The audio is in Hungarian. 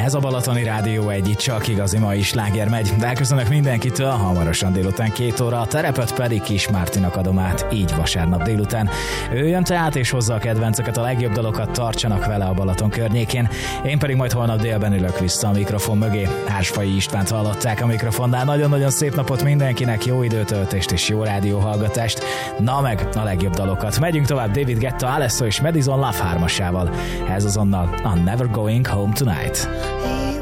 Ez a Balatoni Rádió egy csak igazi mai sláger megy. Elköszönök mindenkitől, hamarosan délután 2 óra, a terepet pedig Kis Mártinak adom át, így vasárnap délután. Ő jön tehát és hozza a kedvenceket, a legjobb dalokat, tartsanak vele a Balaton környékén. Én pedig majd holnap délben ülök vissza a mikrofon mögé. Hársfai Istvánt hallották a mikrofonnál. Nagyon-nagyon szép napot mindenkinek, jó időtöltést és jó rádióhallgatást. Na meg a legjobb dalokat. Megyünk tovább David Guetta, Alesso és Madison Love 3-asával. Ez azonnal a Never Going Home Tonight.